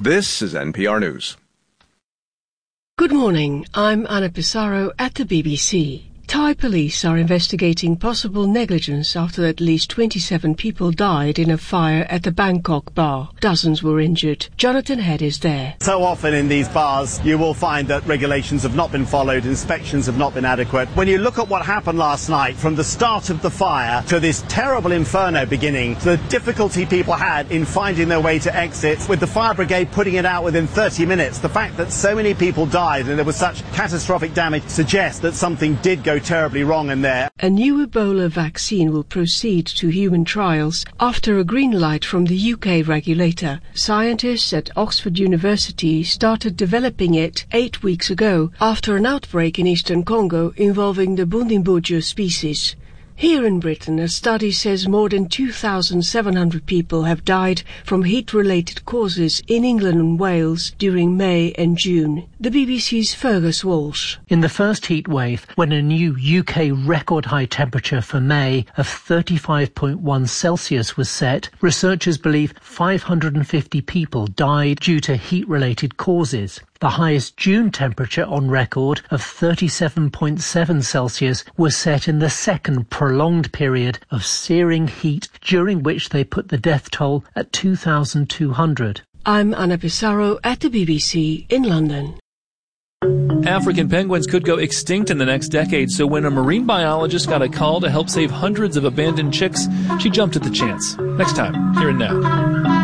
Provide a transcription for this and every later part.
This is NPR News. Good morning. I'm Anna Pissarro at the BBC. Thai police are investigating possible negligence after at least 27 people died in a fire at the Bangkok bar. Dozens were injured. Jonathan Head is there. So often in these bars, you will find that regulations have not been followed, inspections have not been adequate. When you look at what happened last night, from the start of the fire to this terrible inferno beginning, the difficulty people had in finding their way to exit, with the fire brigade putting it out within 30 minutes, the fact that so many people died and there was such catastrophic damage suggests that something did go terribly wrong in there. A new Ebola vaccine will proceed to human trials after a green light from the UK regulator. Scientists at Oxford University started developing it 8 weeks ago after an outbreak in eastern Congo involving the Bundibugyo species. Here in Britain, a study says more than 2,700 people have died from heat-related causes in England and Wales during May and June. The BBC's Fergus Walsh. In the first heat wave, when a new UK record-high temperature for May of 35.1 Celsius was set, researchers believe 550 people died due to heat-related causes. The highest June temperature on record of 37.7 Celsius was set in the second prolonged period of searing heat, during which they put the death toll at 2,200. I'm Anna Pissarro at the BBC in London. African penguins could go extinct in the next decade, so when a marine biologist got a call to help save hundreds of abandoned chicks, she jumped at the chance. Next time, Here and Now.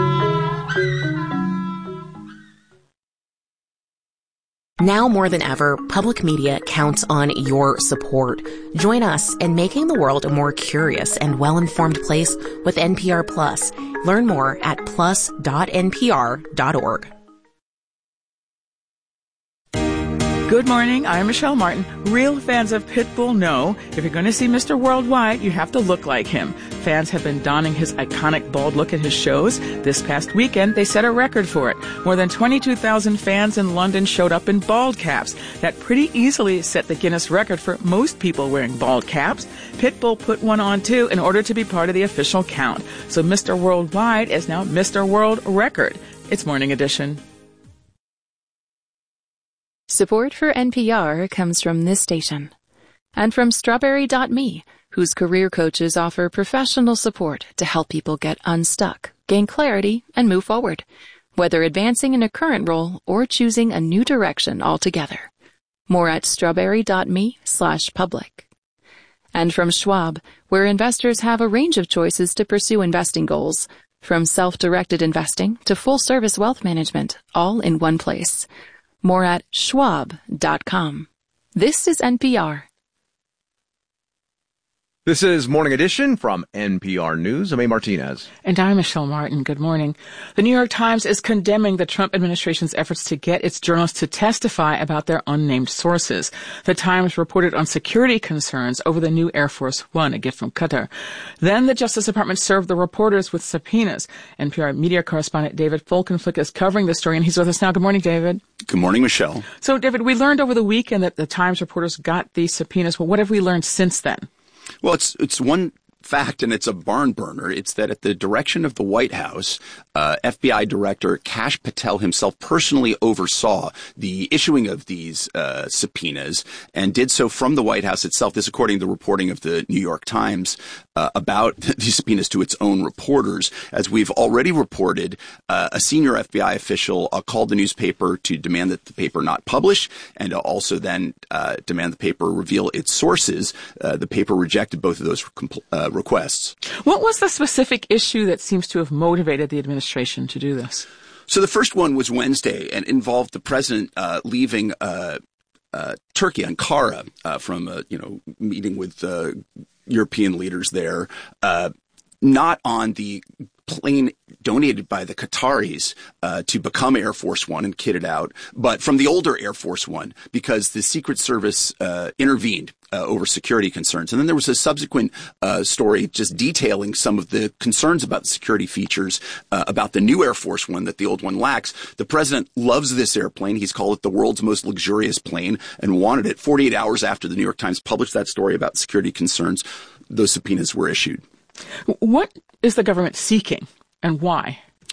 Now more than ever, public media counts on your support. Join us in making the world a more curious and well-informed place with NPR Plus. Learn more at plus.npr.org. Good morning, I'm Michelle Martin. Real fans of Pitbull know if you're going to see Mr. Worldwide, you have to look like him. Fans have been donning his iconic bald look at his shows. This past weekend, they set a record for it. More than 22,000 fans in London showed up in bald caps. That pretty easily set the Guinness record for most people wearing bald caps. Pitbull put one on too in order to be part of the official count. So Mr. Worldwide is now Mr. World Record. It's Morning Edition. Support for NPR comes from this station and from Strawberry.me, whose career coaches offer professional support to help people get unstuck, gain clarity, and move forward, whether advancing in a current role or choosing a new direction altogether. More at strawberry.me/public. And from Schwab, where investors have a range of choices to pursue investing goals, from self-directed investing to full-service wealth management, all in one place. More at schwab.com. This is NPR. This is Morning Edition from NPR News. I'm A. Martinez. And I'm Michelle Martin. Good morning. The New York Times is condemning the Trump administration's efforts to get its journalists to testify about their unnamed sources. The Times reported on security concerns over the new Air Force One, a gift from Qatar. Then the Justice Department served the reporters with subpoenas. NPR media correspondent David Folkenflik is covering the story, and he's with us now. Good morning, David. Good morning, Michelle. So, David, we learned over the weekend that the Times reporters got these subpoenas. Well, what have we learned since then? Well, it's one fact, and it's a barn burner. It's that at the direction of the White House, FBI Director Kash Patel himself personally oversaw the issuing of these subpoenas and did so from the White House itself. This according to the reporting of the New York Times about these subpoenas to its own reporters. As we've already reported, a senior FBI official called the newspaper to demand that the paper not publish and also then demand the paper reveal its sources. The paper rejected both of those requests. What was the specific issue that seems to have motivated the administration to do this? So the first one was Wednesday and involved the president leaving Turkey, Ankara, from a meeting with European leaders there, not on the plane donated by the Qataris to become Air Force One and kitted out, but from the older Air Force One because the Secret Service intervened over security concerns. And then there was a subsequent story just detailing some of the concerns about the security features about the new Air Force One that the old one lacks. The president loves this airplane. He's called it the world's most luxurious plane and wanted it. 48 hours after the New York Times published that story about security concerns, those subpoenas were issued. What is the government seeking and why?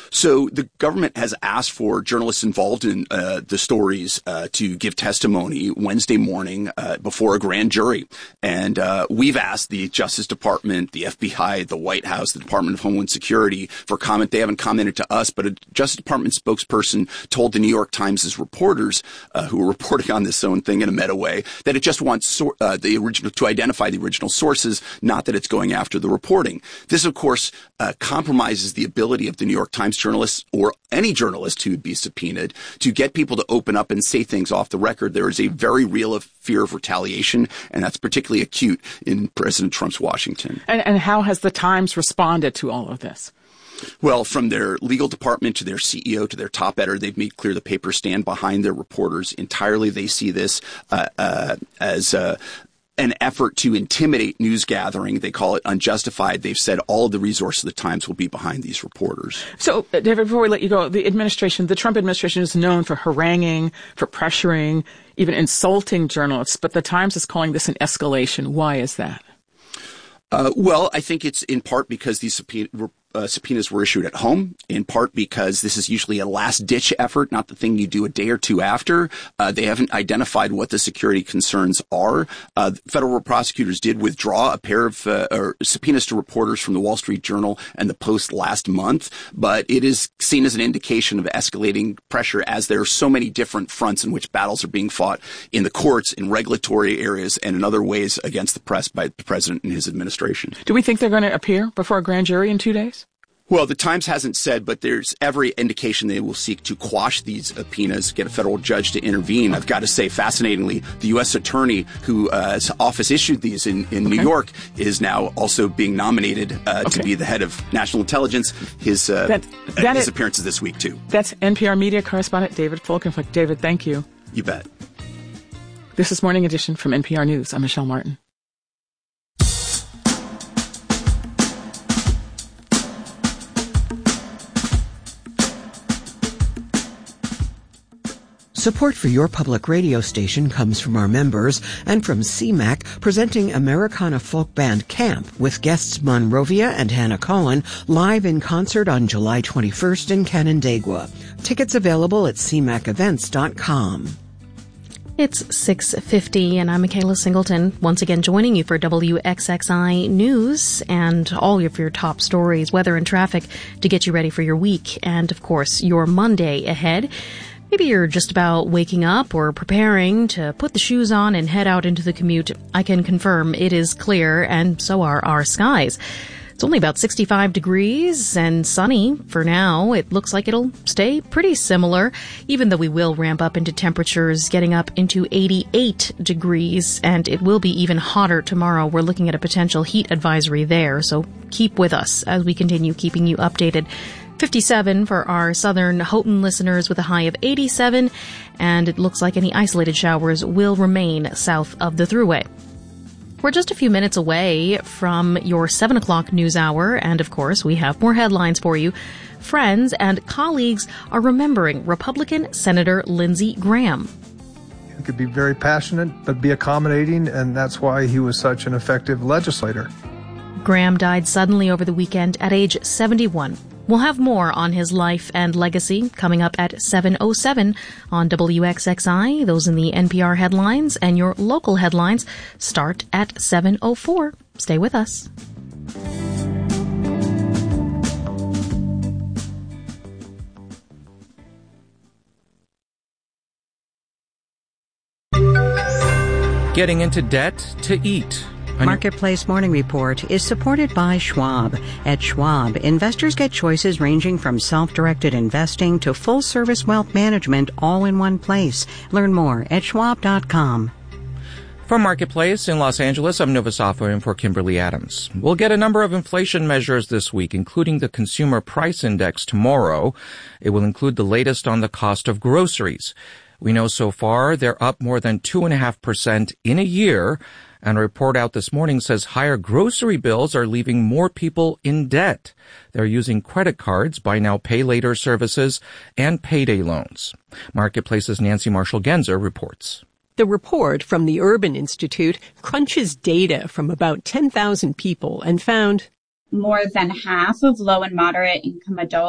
So the government has asked for journalists involved in the stories to give testimony Wednesday morning before a grand jury. And we've asked the Justice Department, the FBI, the White House, the Department of Homeland Security for comment. They haven't commented to us, but a Justice Department spokesperson told the New York Times' reporters who were reporting on this own thing in a meta way that it just wants the original to identify the original sources, not that it's going after the reporting. This, of course, compromises the ability of the New York Times journalists or any journalist who would be subpoenaed to get people to open up and say things off the record. There is a very real fear of retaliation, and that's particularly acute in President Trump's Washington. And how has the Times responded to all of this? Well, from their legal department to their CEO to their top editor, they've made clear the paper stand behind their reporters entirely. They see this as an effort to intimidate news gathering. They call it unjustified. They've said all of the resources of the Times will be behind these reporters. So, David, before we let you go, the Trump administration is known for haranguing, for pressuring, even insulting journalists, but the Times is calling this an escalation. Why is that? Well, I think it's in part because these subpoenas were issued at home, in part because this is usually a last-ditch effort, not the thing you do a day or two after. They haven't identified what the security concerns are. Federal prosecutors did withdraw a pair of subpoenas to reporters from the Wall Street Journal and the Post last month, but it is seen as an indication of escalating pressure as there are so many different fronts in which battles are being fought in the courts, in regulatory areas, and in other ways against the press by the president and his administration. Do we think they're going to appear before a grand jury in 2 days? Well, the Times hasn't said, but there's every indication they will seek to quash these subpoenas, get a federal judge to intervene. I've got to say, fascinatingly, the U.S. attorney whose office issued these in New York is now also being nominated to be the head of national intelligence. His appearance is this week, too. That's NPR media correspondent David Folkenflik. David, thank you. You bet. This is Morning Edition from NPR News. I'm Michelle Martin. Support for your public radio station comes from our members and from CMAC, presenting Americana folk band Camp with guests Monrovia and Hannah Cohen live in concert on July 21st in Canandaigua. Tickets available at cmacevents.com. It's 6:50 and I'm Michaela Singleton, once again joining you for WXXI News and all of your top stories, weather and traffic to get you ready for your week and, of course, your Monday ahead. Maybe you're just about waking up or preparing to put the shoes on and head out into the commute. I can confirm it is clear, and so are our skies. It's only about 65 degrees and sunny for now. It looks like it'll stay pretty similar, even though we will ramp up into temperatures getting up into 88 degrees, and it will be even hotter tomorrow. We're looking at a potential heat advisory there, so keep with us as we continue keeping you updated. 57 for our southern Houghton listeners with a high of 87, and it looks like any isolated showers will remain south of the Thruway. We're just a few minutes away from your 7 o'clock news hour, and of course we have more headlines for you. Friends and colleagues are remembering Republican Senator Lindsey Graham. He could be very passionate, but be accommodating, and that's why he was such an effective legislator. Graham died suddenly over the weekend at age 71. We'll have more on his life and legacy coming up at 7:07 on WXXI. Those in the NPR headlines and your local headlines start at 7:04. Stay with us. Getting into debt to eat. Marketplace Morning Report is supported by Schwab. At Schwab, investors get choices ranging from self-directed investing to full-service wealth management all in one place. Learn more at schwab.com. From Marketplace in Los Angeles, I'm Nova Safo in for Kimberly Adams. We'll get a number of inflation measures this week, including the Consumer Price Index tomorrow. It will include the latest on the cost of groceries. We know so far they're up more than 2.5% in a year. And a report out this morning says higher grocery bills are leaving more people in debt. They're using credit cards, buy now, pay later services, and payday loans. Marketplace's Nancy Marshall-Genzer reports. The report from the Urban Institute crunches data from about 10,000 people and found more than half of low and moderate income adults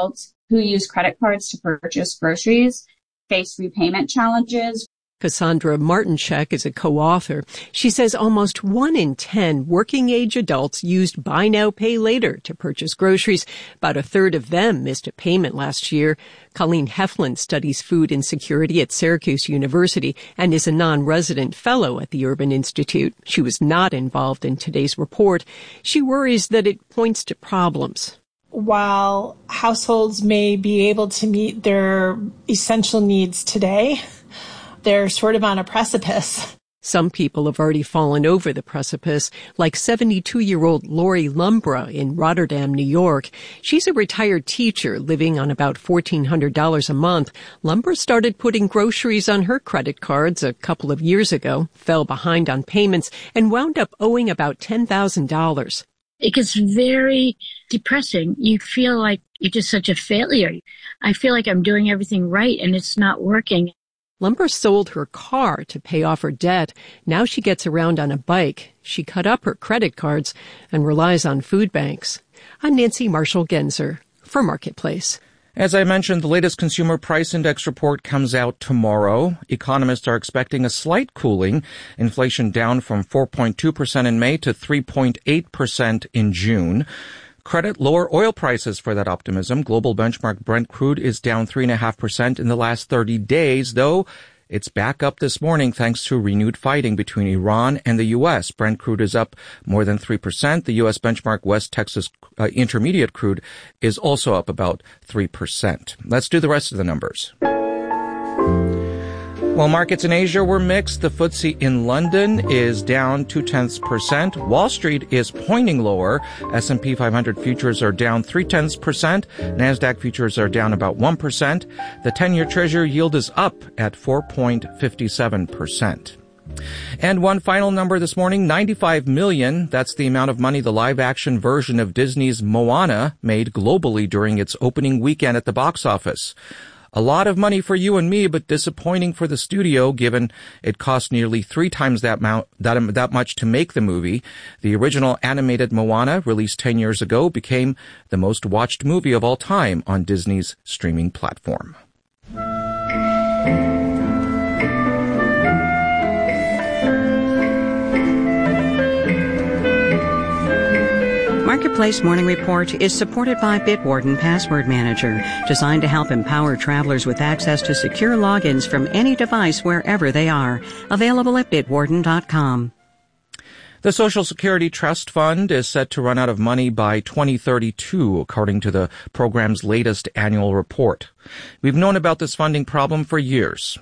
who use credit cards to purchase groceries face repayment challenges. Cassandra Martinchek is a co-author. She says almost 1 in 10 working-age adults used Buy Now, Pay Later to purchase groceries. About a third of them missed a payment last year. Colleen Heflin studies food insecurity at Syracuse University and is a non-resident fellow at the Urban Institute. She was not involved in today's report. She worries that it points to problems. While households may be able to meet their essential needs today, they're sort of on a precipice. Some people have already fallen over the precipice, like 72-year-old Lori Lumbra in Rotterdam, New York. She's a retired teacher living on about $1,400 a month. Lumbra started putting groceries on her credit cards a couple of years ago, fell behind on payments, and wound up owing about $10,000. It gets very depressing. You feel like you're just such a failure. I feel like I'm doing everything right and it's not working. Lumbra sold her car to pay off her debt. Now she gets around on a bike. She cut up her credit cards and relies on food banks. I'm Nancy Marshall-Genzer for Marketplace. As I mentioned, the latest Consumer Price Index report comes out tomorrow. Economists are expecting a slight cooling, inflation down from 4.2% in May to 3.8% in June. Credit lower oil prices for that optimism. Global benchmark Brent crude is down 3.5% in the last 30 days, though it's back up this morning thanks to renewed fighting between Iran and the U.S. Brent crude is up more than 3%. The U.S. benchmark West Texas Intermediate crude is also up about 3%. Let's do the rest of the numbers. While markets in Asia were mixed, the FTSE in London is down 0.2%. Wall Street is pointing lower. S&P 500 futures are down 0.3%. NASDAQ futures are down about 1%. The 10-year Treasury yield is up at 4.57%. And one final number this morning, $95 million. That's the amount of money the live-action version of Disney's Moana made globally during its opening weekend at the box office. A lot of money for you and me, but disappointing for the studio, given it cost nearly 3 times that much to make the movie. The original animated Moana, released 10 years ago, became the most watched movie of all time on Disney's streaming platform. Marketplace Morning Report is supported by Bitwarden Password Manager, designed to help empower travelers with access to secure logins from any device wherever they are. Available at bitwarden.com. The Social Security Trust Fund is set to run out of money by 2032, according to the program's latest annual report. We've known about this funding problem for years.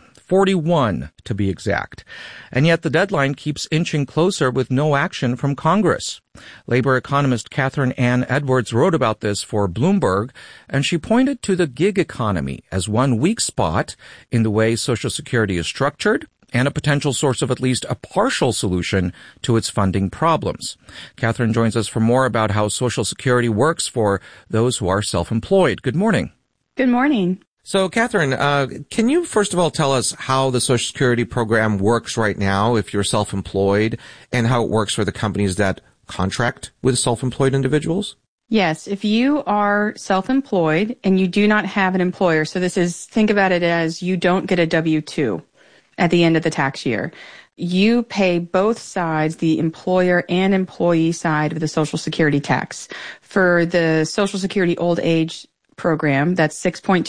41 to be exact. And yet the deadline keeps inching closer with no action from Congress. Labor economist Catherine Ann Edwards wrote about this for Bloomberg, and she pointed to the gig economy as one weak spot in the way Social Security is structured and a potential source of at least a partial solution to its funding problems. Catherine joins us for more about how Social Security works for those who are self-employed. Good morning. Good morning. So, Catherine, can you first of all tell us how the Social Security program works right now if you're self-employed, and how it works for the companies that contract with self-employed individuals? Yes, if you are self-employed and you do not have an employer, so think about it as you don't get a W-2 at the end of the tax year. You pay both sides, the employer and employee side of the Social Security tax. For the Social Security old age program, that's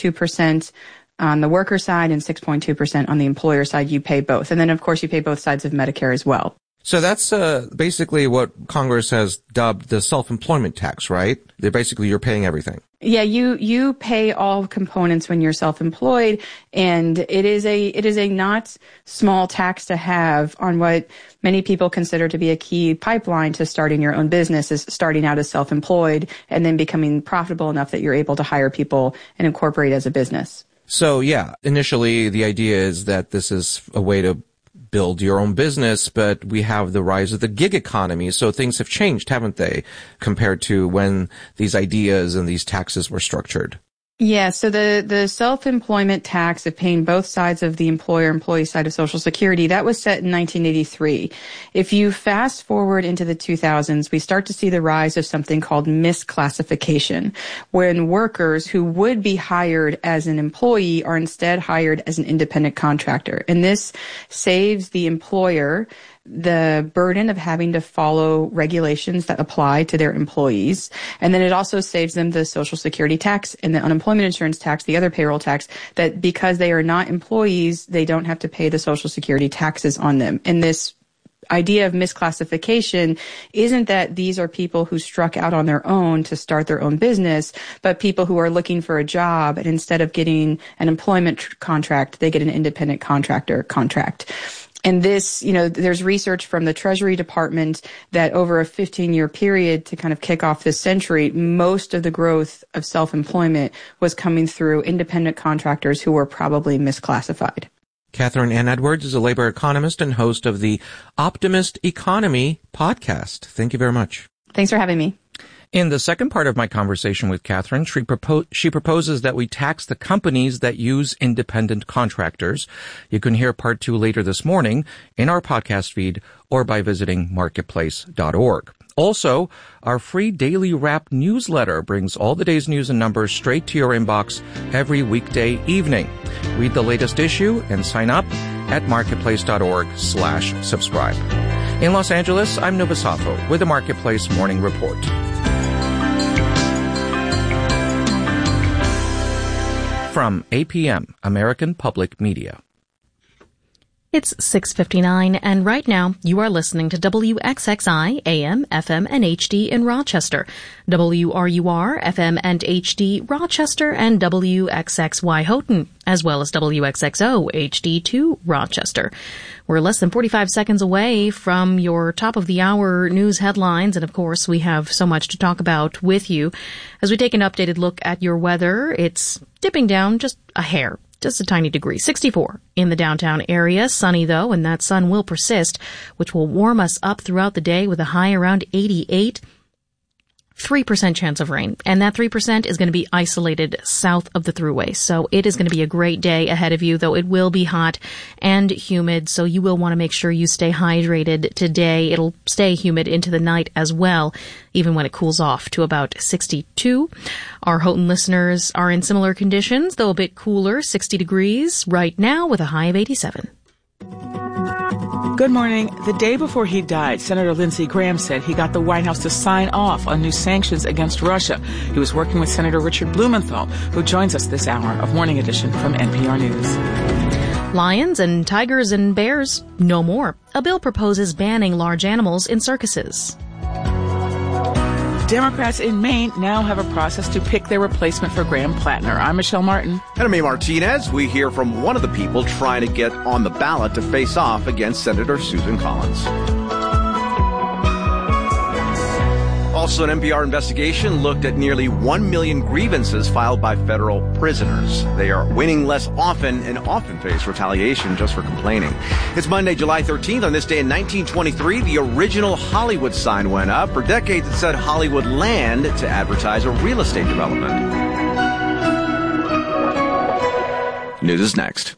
6.2% on the worker side and 6.2% on the employer side. You pay both. And then, of course, you pay both sides of Medicare as well. So that's basically what Congress has dubbed the self-employment tax, right? You're paying everything. Yeah, you pay all components when you're self-employed, and it is a not small tax to have on what many people consider to be a key pipeline to starting your own business, is starting out as self-employed and then becoming profitable enough that you're able to hire people and incorporate as a business. So yeah, initially the idea is that this is a way to build your own business, but we have the rise of the gig economy. So things have changed, haven't they, compared to when these ideas and these taxes were structured? Yeah, so the self-employment tax of paying both sides of the employer-employee side of Social Security, that was set in 1983. If you fast forward into the 2000s, we start to see the rise of something called misclassification, when workers who would be hired as an employee are instead hired as an independent contractor. And this saves the employer the burden of having to follow regulations that apply to their employees. And then it also saves them the Social Security tax and the unemployment insurance tax, the other payroll tax, that because they are not employees, they don't have to pay the Social Security taxes on them. And this idea of misclassification isn't that these are people who struck out on their own to start their own business, but people who are looking for a job, and instead of getting an employment contract, they get an independent contractor contract. And this, there's research from the Treasury Department that over a 15-year period to kind of kick off this century, most of the growth of self-employment was coming through independent contractors who were probably misclassified. Catherine Ann Edwards is a labor economist and host of the Optimist Economy podcast. Thank you very much. Thanks for having me. In the second part of my conversation with Catherine, she proposes that we tax the companies that use independent contractors. You can hear part 2 later this morning in our podcast feed or by visiting marketplace.org. Also, our free daily wrap newsletter brings all the day's news and numbers straight to your inbox every weekday evening. Read the latest issue and sign up at marketplace.org/subscribe. In Los Angeles, I'm Nova Safo with the Marketplace Morning Report. From APM, American Public Media. It's 6:59, and right now you are listening to WXXI AM, FM, and HD in Rochester, WRUR FM and HD Rochester, and WXXY Houghton, as well as WXXO HD2 Rochester. We're less than 45 seconds away from your top-of-the-hour news headlines, and of course we have so much to talk about with you. As we take an updated look at your weather, it's dipping down just a hair. Just a tiny degree. 64 in the downtown area. Sunny, though, and that sun will persist, which will warm us up throughout the day with a high around 88. 3% chance of rain, and that 3% is going to be isolated south of the thruway. So it is going to be a great day ahead of you, though it will be hot and humid, so you will want to make sure you stay hydrated today. It'll stay humid into the night as well, even when it cools off to about 62. Our Houghton listeners are in similar conditions, though a bit cooler, 60 degrees right now with a high of 87. Good morning. The day before he died, Senator Lindsey Graham said he got the White House to sign off on new sanctions against Russia. He was working with Senator Richard Blumenthal, who joins us this hour of Morning Edition from NPR News. Lions and tigers and bears, no more. A bill proposes banning large animals in circuses. Democrats in Maine now have a process to pick their replacement for Graham Plattner. I'm Michelle Martin. And I'm A. Martinez. We hear from one of the people trying to get on the ballot to face off against Senator Susan Collins. Also, an NPR investigation looked at nearly 1 million grievances filed by federal prisoners. They are winning less often and often face retaliation just for complaining. It's Monday, July 13th. On this day in 1923, the original Hollywood sign went up. For decades, it said Hollywood Land to advertise a real estate development. News is next.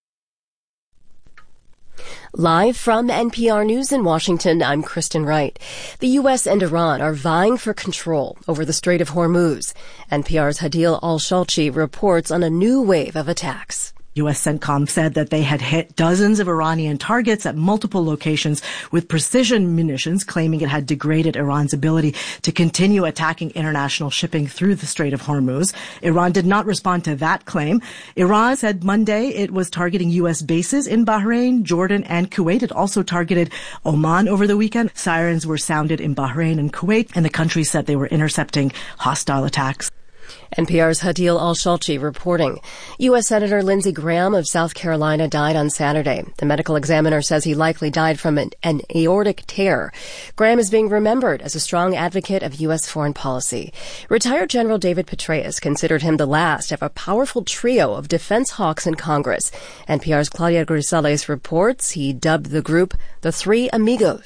Live from NPR News in Washington, I'm Kristen Wright. The U.S. and Iran are vying for control over the Strait of Hormuz. NPR's Hadil Al-Shalchi reports on a new wave of attacks. U.S. CENTCOM said that they had hit dozens of Iranian targets at multiple locations with precision munitions, claiming it had degraded Iran's ability to continue attacking international shipping through the Strait of Hormuz. Iran did not respond to that claim. Iran said Monday it was targeting U.S. bases in Bahrain, Jordan, and Kuwait. It also targeted Oman over the weekend. Sirens were sounded in Bahrain and Kuwait, and the country said they were intercepting hostile attacks. NPR's Hadil Al-Shalchi reporting. U.S. Senator Lindsey Graham of South Carolina died on Saturday. The medical examiner says he likely died from an aortic tear. Graham is being remembered as a strong advocate of U.S. foreign policy. Retired General David Petraeus considered him the last of a powerful trio of defense hawks in Congress. NPR's Claudia Grisales reports he dubbed the group the Three Amigos.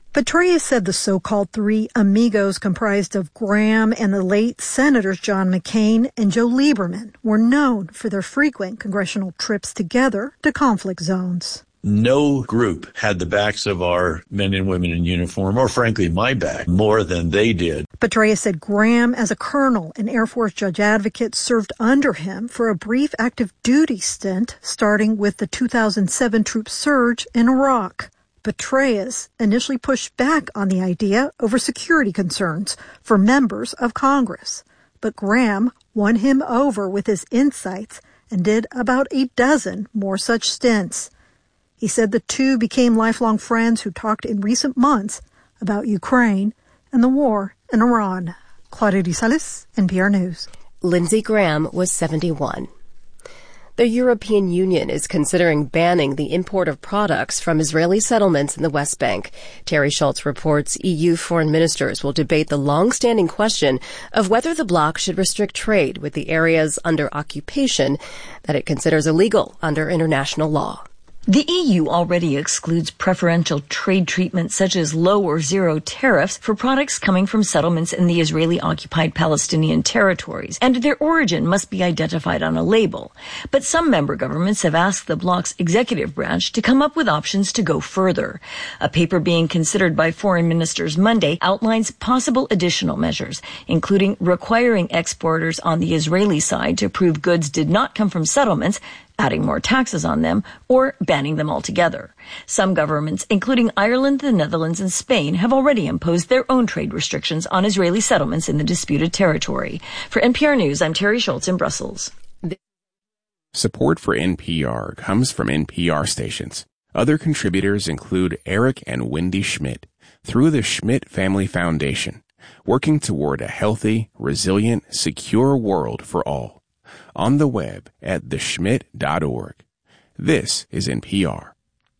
Petraeus said the so-called three amigos comprised of Graham and the late Senators John McCain and Joe Lieberman were known for their frequent congressional trips together to conflict zones. No group had the backs of our men and women in uniform, or frankly, my back, more than they did. Petraeus said Graham, as a colonel and Air Force judge advocate, served under him for a brief active duty stint, starting with the 2007 troop surge in Iraq. Petraeus initially pushed back on the idea over security concerns for members of Congress. But Graham won him over with his insights and did about a dozen more such stints. He said the two became lifelong friends who talked in recent months about Ukraine and the war in Iran. Claudia Rizales, NPR News. Lindsey Graham was 71. The European Union is considering banning the import of products from Israeli settlements in the West Bank. Terry Schultz reports EU foreign ministers will debate the long-standing question of whether the bloc should restrict trade with the areas under occupation that it considers illegal under international law. The EU already excludes preferential trade treatment such as low or zero tariffs for products coming from settlements in the Israeli-occupied Palestinian territories, and their origin must be identified on a label. But some member governments have asked the bloc's executive branch to come up with options to go further. A paper being considered by foreign ministers Monday outlines possible additional measures, including requiring exporters on the Israeli side to prove goods did not come from settlements, adding more taxes on them, or banning them altogether. Some governments, including Ireland, the Netherlands, and Spain, have already imposed their own trade restrictions on Israeli settlements in the disputed territory. For NPR News, I'm Terry Schultz in Brussels. Support for NPR comes from NPR stations. Other contributors include Eric and Wendy Schmidt through the Schmidt Family Foundation, working toward a healthy, resilient, secure world for all. On the web at theschmidt.org. This is NPR.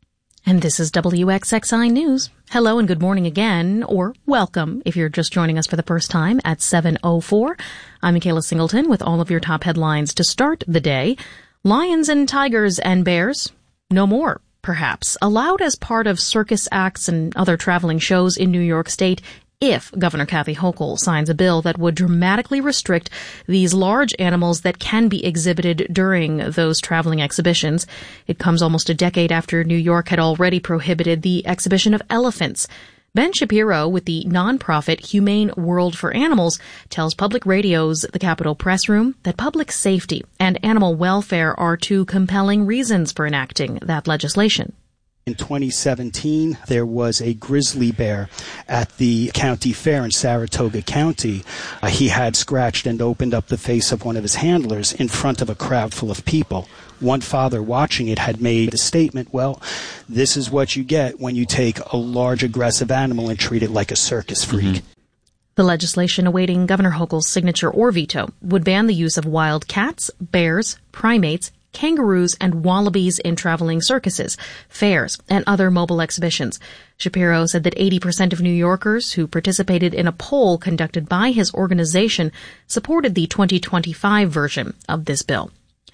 And this is WXXI News. Hello and good morning again, or welcome if you're just joining us for the first time at 7:04. I'm Michaela Singleton with all of your top headlines to start the day. Lions and tigers and bears, no more, perhaps, allowed as part of circus acts and other traveling shows in New York State if Governor Kathy Hochul signs a bill that would dramatically restrict these large animals that can be exhibited during those traveling exhibitions. It comes almost a decade after New York had already prohibited the exhibition of elephants. Ben Shapiro with the nonprofit Humane World for Animals tells Public Radio's The Capitol Press Room that public safety and animal welfare are two compelling reasons for enacting that legislation. In 2017, there was a grizzly bear at the county fair in Saratoga County. He had scratched and opened up the face of one of his handlers in front of a crowd full of people. One father watching it had made a statement, well, this is what you get when you take a large aggressive animal and treat it like a circus freak. Mm-hmm. The legislation awaiting Governor Hochul's signature or veto would ban the use of wild cats, bears, primates, kangaroos, and wallabies in traveling circuses, fairs, and other mobile exhibitions. Shapiro said that 80% of New Yorkers who participated in a poll conducted by his organization supported the 2025 version of this bill.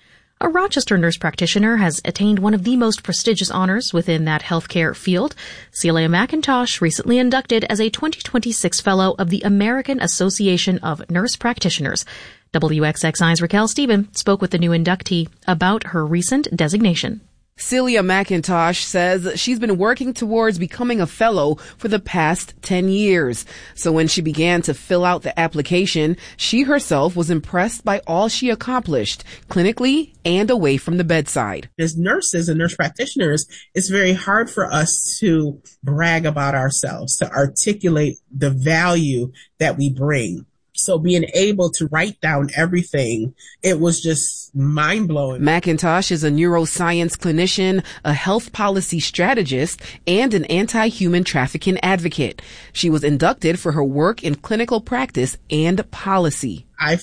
A Rochester nurse practitioner has attained one of the most prestigious honors within that healthcare field. Celia McIntosh recently inducted as a 2026 Fellow of the American Association of Nurse Practitioners. WXXI's Raquel Stephen spoke with the new inductee about her recent designation. Celia McIntosh says she's been working towards becoming a fellow for the past 10 years. So when she began to fill out the application, she herself was impressed by all she accomplished, clinically and away from the bedside. As nurses and nurse practitioners, it's very hard for us to brag about ourselves, to articulate the value that we bring. So being able to write down everything, it was just mind-blowing. McIntosh is a neuroscience clinician, a health policy strategist, and an anti-human trafficking advocate. She was inducted for her work in clinical practice and policy. I